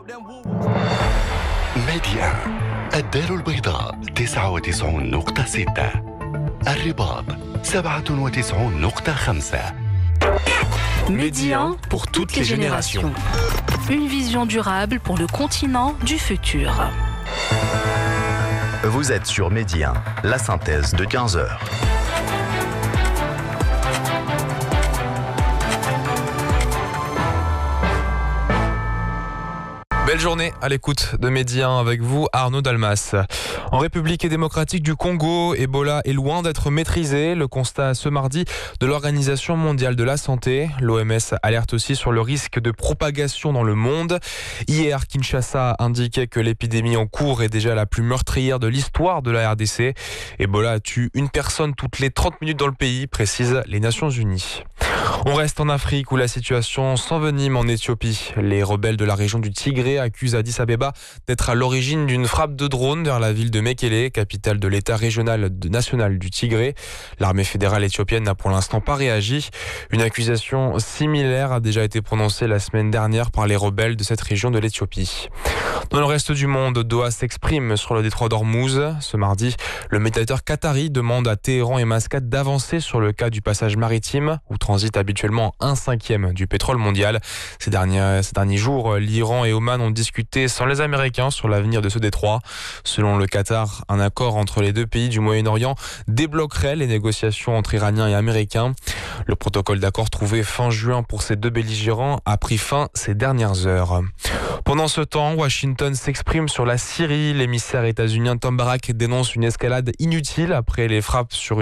ميديا الدار البيضاء 99.6 الرباط 97.5 Médian pour toutes les générations. Une vision durable pour le continent du futur. Vous êtes sur Média, la synthèse de 15h. Belle journée à l'écoute de Média avec vous, Arnaud Dalmas. En République démocratique du Congo, Ebola est loin d'être maîtrisé. Le constat ce mardi de l'Organisation mondiale de la santé. L'OMS alerte aussi sur le risque de propagation dans le monde. Hier, Kinshasa indiquait que l'épidémie en cours est déjà la plus meurtrière de l'histoire de la RDC. Ebola tue une personne toutes les 30 minutes dans le pays, précisent les Nations Unies. On reste en Afrique où la situation s'envenime en Éthiopie. Les rebelles de la région du Tigré accusent Addis Abeba d'être à l'origine d'une frappe de drone vers la ville de Mekele, capitale de l'État régional national du Tigré. L'armée fédérale éthiopienne n'a pour l'instant pas réagi. Une accusation similaire a déjà été prononcée la semaine dernière par les rebelles de cette région de l'Éthiopie. Dans le reste du monde, Doha s'exprime sur le détroit d'Ormuz. Ce mardi, le médiateur qatari demande à Téhéran et Mascate d'avancer sur le cas du passage maritime où transite habituellement 1/5 du pétrole mondial. Ces derniers jours, l'Iran et Oman ont discuté sans les Américains sur l'avenir de ce détroit. Selon le Qatar, un accord entre les deux pays du Moyen-Orient débloquerait les négociations entre Iraniens et Américains. Le protocole d'accord trouvé fin juin pour ces deux belligérants a pris fin ces dernières heures. Pendant ce temps, Washington s'exprime sur la Syrie. L'émissaire états-unien Tom Barrack dénonce une escalade inutile après les frappes sur